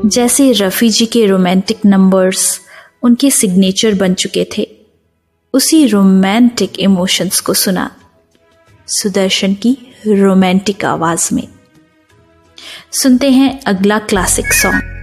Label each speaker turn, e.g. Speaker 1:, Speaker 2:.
Speaker 1: जैसे रफ़ी जी के romantic numbers उनके सिग्नेचर बन चुके थे, उसी रोमांटिक इमोशंस को सुना सुदर्शन की रोमांटिक आवाज में। सुनते हैं अगला क्लासिक सॉन्ग।